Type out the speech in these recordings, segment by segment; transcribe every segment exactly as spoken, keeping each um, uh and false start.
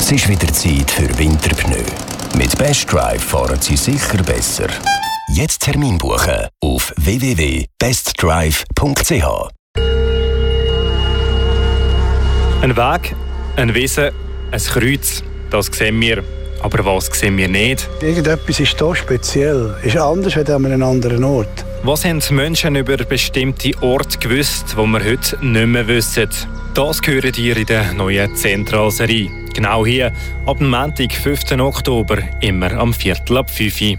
Es ist wieder Zeit für Winterpneu. Mit Best Drive fahren Sie sicher besser. Jetzt Termin buchen auf w w w punkt best drive punkt c h. Ein Weg, ein Wesen, ein Kreuz, das sehen wir. Aber was sehen wir nicht? Irgendetwas ist hier speziell. Ist anders als an einem anderen Ort. Was haben Menschen über bestimmte Orte gewusst, die wir heute nicht mehr wissen? Das hören ihr in der neuen Zentralserie. Genau hier, ab dem Montag, fünften Oktober, immer am Viertel ab fünf Uhr.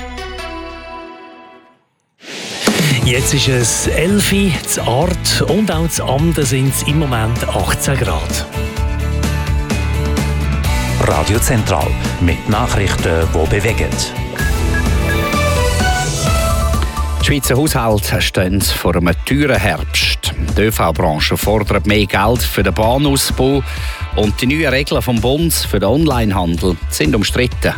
Jetzt ist es elf Uhr, das Art und auch das Amden sind es im Moment achtzehn Grad. Radio Zentral mit Nachrichten, die bewegen. Die Schweizer Haushalte stehen vor einem teuren Herbst. Die Ö V-Branche fordert mehr Geld für den Bahnausbau und die neuen Regeln vom Bund für den Onlinehandel sind umstritten.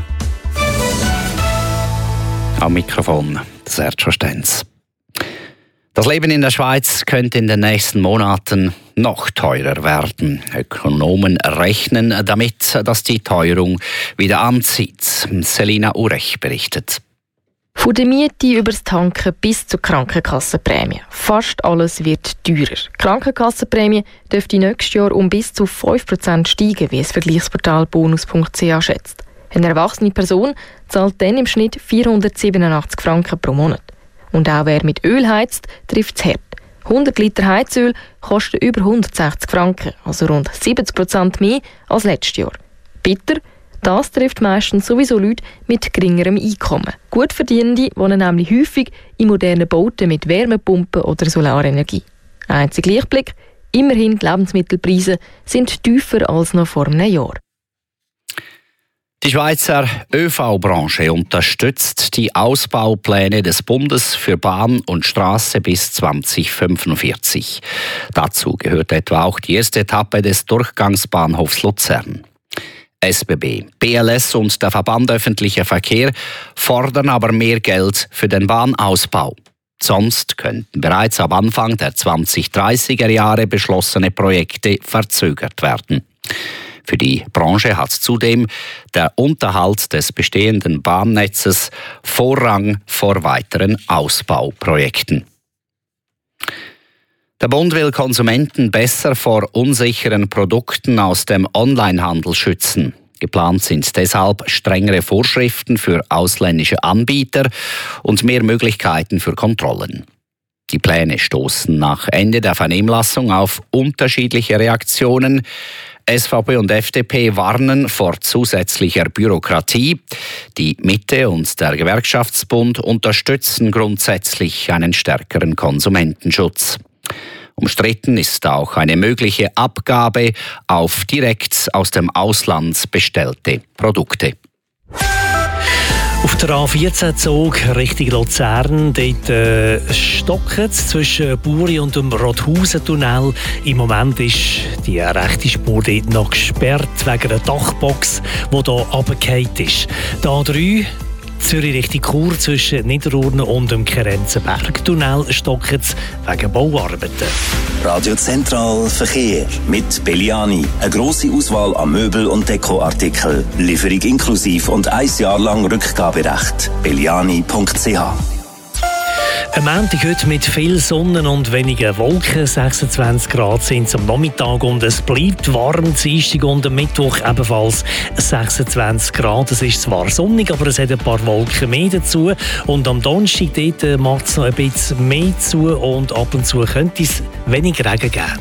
Am Mikrofon Sergio Stenz. Das Leben in der Schweiz könnte in den nächsten Monaten noch teurer werden. Ökonomen rechnen damit, dass die Teuerung wieder anzieht. Selina Urech berichtet. Von der Miete über das Tanken bis zur Krankenkassenprämie. Fast alles wird teurer. Die Krankenkassenprämie dürfte nächstes Jahr um bis zu fünf Prozent steigen, wie das Vergleichsportal bonus punkt c h schätzt. Eine erwachsene Person zahlt dann im Schnitt vierhundertsiebenundachtzig Franken pro Monat. Und auch wer mit Öl heizt, trifft es hart. hundert Liter Heizöl kosten über hundertsechzig Franken, also rund siebzig Prozent mehr als letztes Jahr. Bitter, das trifft meistens sowieso Leute mit geringerem Einkommen. Gutverdienende wohnen nämlich häufig in modernen Bauten mit Wärmepumpen oder Solarenergie. Einziger Lichtblick, immerhin die Lebensmittelpreise sind tiefer als noch vor einem Jahr. Die Schweizer Ö V-Branche unterstützt die Ausbaupläne des Bundes für Bahn und Straße bis zweitausendfünfundvierzig. Dazu gehört etwa auch die erste Etappe des Durchgangsbahnhofs Luzern. S B B, B L S und der Verband Öffentlicher Verkehr fordern aber mehr Geld für den Bahnausbau. Sonst könnten bereits ab Anfang der zweitausenddreißiger Jahre beschlossene Projekte verzögert werden. Für die Branche hat zudem der Unterhalt des bestehenden Bahnnetzes Vorrang vor weiteren Ausbauprojekten. Der Bund will Konsumenten besser vor unsicheren Produkten aus dem Onlinehandel schützen. Geplant sind deshalb strengere Vorschriften für ausländische Anbieter und mehr Möglichkeiten für Kontrollen. Die Pläne stoßen nach Ende der Vernehmlassung auf unterschiedliche Reaktionen. S V P und F D P warnen vor zusätzlicher Bürokratie. Die Mitte und der Gewerkschaftsbund unterstützen grundsätzlich einen stärkeren Konsumentenschutz. Umstritten ist auch eine mögliche Abgabe auf direkt aus dem Ausland bestellte Produkte. Auf der A vierzehn Zug Richtung Luzern, dort äh, stockt es zwischen Buri und dem Rothausen-Tunnel. Im Moment ist die rechte Spur dort noch gesperrt wegen einer Dachbox, die hier runtergefallen ist. Die A drei Zürich Richtung Chur zwischen Niederurne und dem Kerenzenberg-Tunnel stockt es wegen Bauarbeiten. Radio Zentral Verkehr mit Belliani. Eine grosse Auswahl an Möbel- und Dekoartikeln. Lieferung inklusive und ein Jahr lang Rückgaberecht. belliani punkt c h. Am Montag heute mit viel Sonne und wenigen Wolken, sechsundzwanzig Grad sind es am Nachmittag und es bleibt warm. Dienstag und am Mittwoch ebenfalls sechsundzwanzig Grad. Es ist zwar sonnig, aber es hat ein paar Wolken mehr dazu. Und am Donnerstag dort macht es noch ein bisschen mehr zu und ab und zu könnte es weniger Regen geben.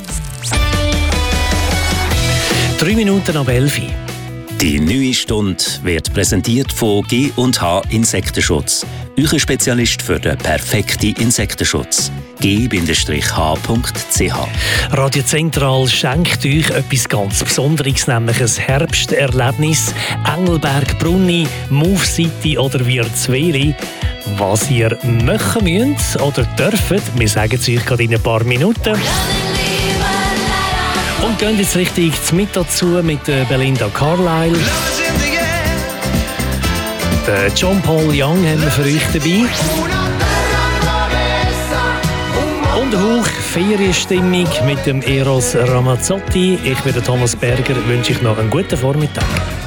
Drei Minuten ab elf Uhr. Die neue Stunde wird präsentiert von G und H Insektenschutz. Euer Spezialist für den perfekten Insektenschutz. g H punkt c h. Radio Zentral schenkt euch etwas ganz Besonderes, nämlich ein Herbsterlebnis. Engelberg, Brunni, Move City oder Wirzweli. Was ihr machen müsst oder dürft, wir sagen es euch gerade in ein paar Minuten. Und gehen jetzt richtig zum Mittag zu mit Belinda Carlisle. Der John Paul Young haben wir für euch dabei. Und Hauch Ferienstimmung mit dem Eros Ramazzotti. Ich bin der Thomas Berger, wünsche ich noch einen guten Vormittag.